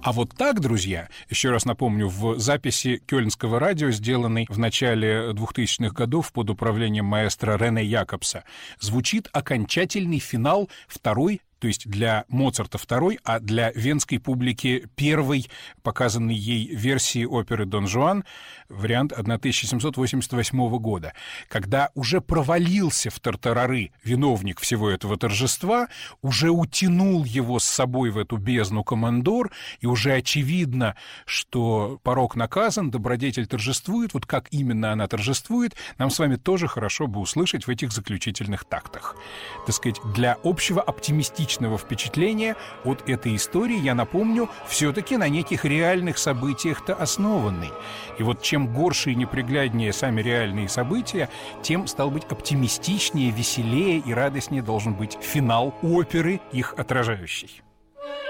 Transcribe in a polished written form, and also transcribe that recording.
А вот так, друзья, еще раз напомню, в записи Кёльнского радио, сделанной в начале 2000-х годов под управлением маэстро Рене Якобса, звучит окончательный финал второй, то есть для Моцарта второй, а для венской публики первой, показанной ей версии оперы «Дон Жуан», вариант 1788 года, когда уже провалился в тартарары виновник всего этого торжества, уже утянул его с собой в эту бездну командор, и уже очевидно, что порок наказан, добродетель торжествует. Вот как именно она торжествует, нам с вами тоже хорошо бы услышать в этих заключительных тактах. Так сказать, для общего оптимистичного впечатления от этой истории, я напомню, все-таки на неких реальных событиях-то основанный. И вот чем горше и непригляднее сами реальные события, тем, стало быть, оптимистичнее, веселее и радостнее должен быть финал оперы, их отражающий.